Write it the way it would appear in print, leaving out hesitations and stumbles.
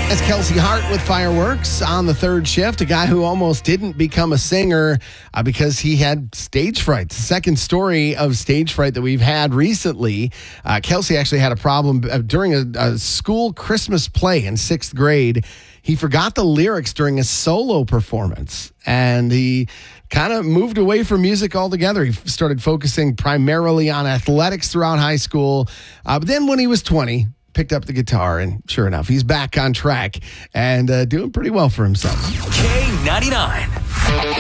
That's Kelsey Hart with Fireworks on the third shift, a guy who almost didn't become a singer because he had stage fright. The second story of stage fright that we've had recently. Kelsey actually had a problem during a school Christmas play in sixth grade. He forgot the lyrics during a solo performance, and he kind of moved away from music altogether. He started focusing primarily on athletics throughout high school. But then when he was 20, picked up the guitar, and sure enough, he's back on track and doing pretty well for himself. K99.